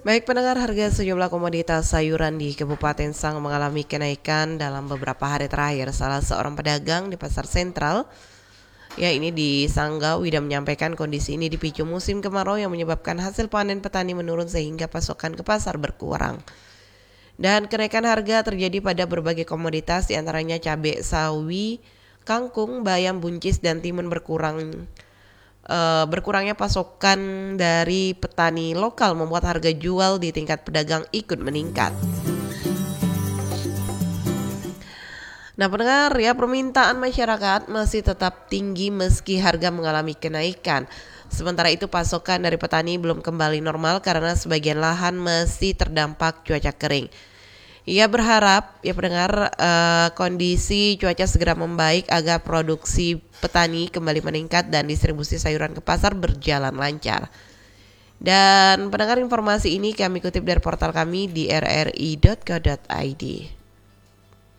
Baik pendengar, harga sejumlah komoditas sayuran di Kabupaten Sang mengalami kenaikan dalam beberapa hari terakhir. Salah seorang pedagang di pasar sentral, ini di Sanggau, Wida menyampaikan kondisi ini dipicu musim kemarau yang menyebabkan hasil panen petani menurun sehingga pasokan ke pasar berkurang. Dan kenaikan harga terjadi pada berbagai komoditas, diantaranya cabai, sawi, kangkung, bayam, buncis, dan timun berkurangnya pasokan dari petani lokal membuat harga jual di tingkat pedagang ikut meningkat. Nah pendengar permintaan masyarakat masih tetap tinggi meski harga mengalami kenaikan. Sementara itu pasokan dari petani belum kembali normal karena sebagian lahan masih terdampak cuaca kering. Ia berharap pendengar kondisi cuaca segera membaik agar produksi petani kembali meningkat dan distribusi sayuran ke pasar berjalan lancar. Dan pendengar, informasi ini kami kutip dari portal kami di rri.co.id.